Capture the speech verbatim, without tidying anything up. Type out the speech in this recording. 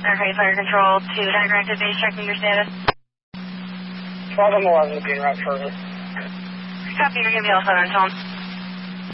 Okay, fire control to Tiger Active Base, checking your status. twelve and eleven being route further. Copy, you're going to be all Southern Tone.